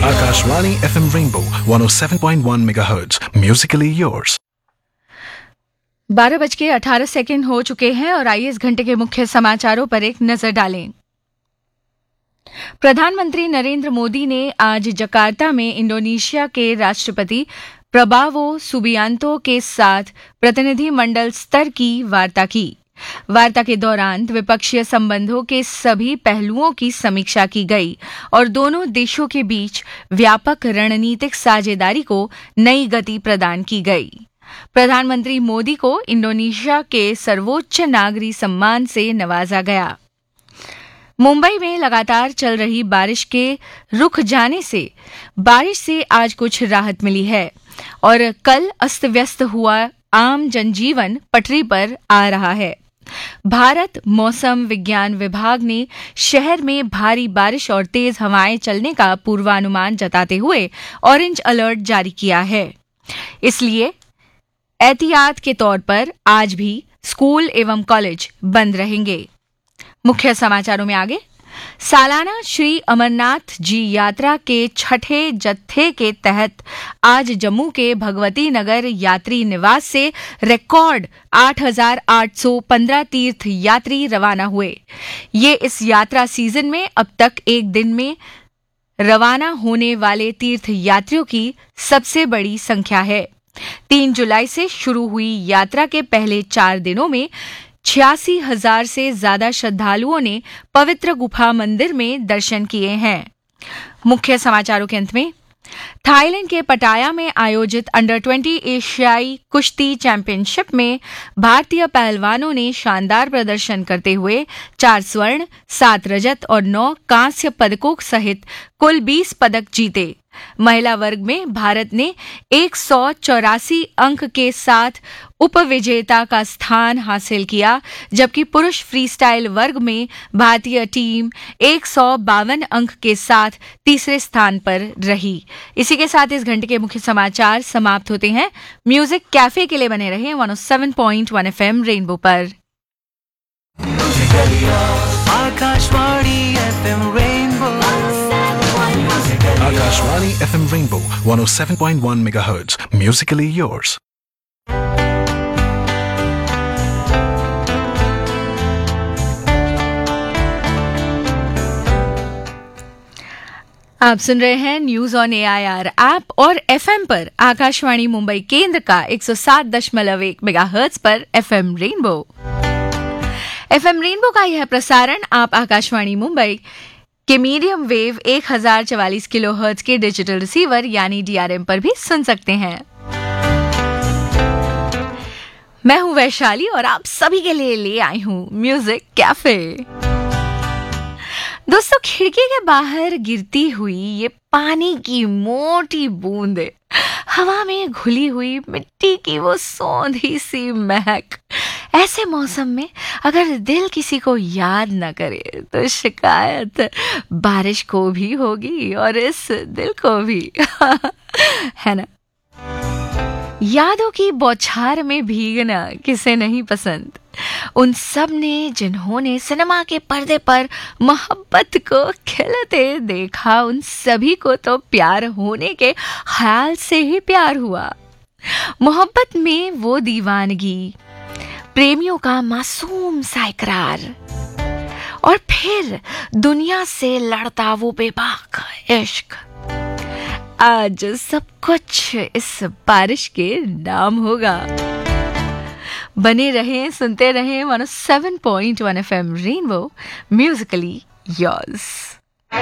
Akashvani FM Rainbow 107.1 MHz. Musically yours. 12:18 हो चुके हैं और आइए इस घंटे के मुख्य समाचारों पर एक नजर डालें। प्रधानमंत्री नरेंद्र मोदी ने आज जकार्ता में इंडोनेशिया के राष्ट्रपति प्रबावो सुबियांतो के साथ प्रतिनिधि मंडल स्तर की वार्ता की। वार्ता के दौरान द्विपक्षीय संबंधों के सभी पहलुओं की समीक्षा की गई और दोनों देशों के बीच व्यापक रणनीतिक साझेदारी को नई गति प्रदान की गई। प्रधानमंत्री मोदी को इंडोनेशिया के सर्वोच्च नागरिक सम्मान से नवाजा गया। मुंबई में लगातार चल रही बारिश के रुक जाने से बारिश से आज कुछ राहत मिली है और कल अस्त व्यस्त हुआ आम जनजीवन पटरी पर आ रहा है। भारत मौसम विज्ञान विभाग ने शहर में भारी बारिश और तेज हवाएं चलने का पूर्वानुमान जताते हुए ऑरेंज अलर्ट जारी किया है। इसलिए एहतियात के तौर पर आज भी स्कूल एवं कॉलेज बंद रहेंगे। मुख्य समाचारों में आगे, सालाना श्री अमरनाथ जी यात्रा के छठे जत्थे के तहत आज जम्मू के भगवती नगर यात्री निवास से रिकॉर्ड 8,815 तीर्थ यात्री रवाना हुए। ये इस यात्रा सीजन में अब तक एक दिन में रवाना होने वाले तीर्थ यात्रियों की सबसे बड़ी संख्या है। 3 जुलाई से शुरू हुई यात्रा के पहले 4 दिनों में 86,000 से ज्यादा श्रद्धालुओं ने पवित्र गुफा मंदिर में दर्शन किए हैं। मुख्य समाचारों के अंत में, थाईलैंड के पटाया में आयोजित अंडर 20 एशियाई कुश्ती चैंपियनशिप में भारतीय पहलवानों ने शानदार प्रदर्शन करते हुए 4 स्वर्ण, 7 रजत और 9 कांस्य पदकों सहित कुल 20 पदक जीते। महिला वर्ग में भारत ने 184 अंक के साथ उपविजेता का स्थान हासिल किया, जबकि पुरुष फ्रीस्टाइल वर्ग में भारतीय टीम 152 अंक के साथ तीसरे स्थान पर रही। इसी के साथ इस घंटे के मुख्य समाचार समाप्त होते हैं। म्यूजिक कैफे के लिए बने रहे 107.1 FM रेनबो पर। Akashvani FM rainbow, Akashvani FM Rainbow 107.1 MHz. Musically yours. आप सुन रहे हैं न्यूज ऑन AIR ऐप और FM पर आकाशवाणी मुंबई केंद्र का 107.1 मेगाहर्ट्ज पर FM रेनबो। FM रेनबो का यह प्रसारण आप आकाशवाणी मुंबई के मीडियम वेव 1044 किलोहर्ट्ज के डिजिटल रिसीवर यानी DRM पर भी सुन सकते हैं। मैं हूं वैशाली और आप सभी के लिए ले आई हूं म्यूजिक कैफे। दोस्तों, खिड़की के बाहर गिरती हुई ये पानी की मोटी बूंद, हवा में घुली हुई मिट्टी की वो सौंधी सी महक, ऐसे मौसम में अगर दिल किसी को याद न करे तो शिकायत बारिश को भी होगी और इस दिल को भी है ना। यादों की बौछार में भीगना किसे नहीं पसंद। उन सब ने जिन्होंने सिनेमा के पर्दे पर मोहब्बत को खिलते देखा, उन सभी को तो प्यार होने के ख्याल से ही प्यार हुआ। मोहब्बत में वो दीवानगी, प्रेमियों का मासूम सा इकरार और फिर दुनिया से लड़ता वो बेबाक इश्क। आज सब कुछ इस बारिश के नाम होगा। बने रहें, सुनते रहें 107.1 FM रेनबो, म्यूजिकली योर्स।